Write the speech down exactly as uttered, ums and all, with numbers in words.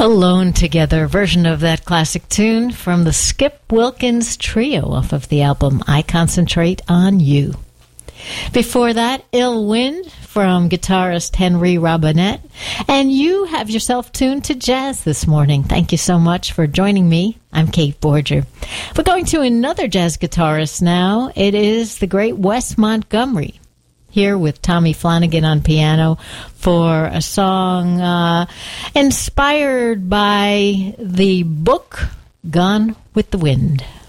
Alone Together, version of that classic tune from the Skip Wilkins Trio off of the album I Concentrate on You. Before that, Ill Wind from guitarist Henry Robinette. And you have yourself tuned to jazz this morning. Thank you so much for joining me. I'm Kate Borger. We're going to another jazz guitarist now. It is the great Wes Montgomery, here with Tommy Flanagan on piano for a song uh, inspired by the book Gone with the Wind.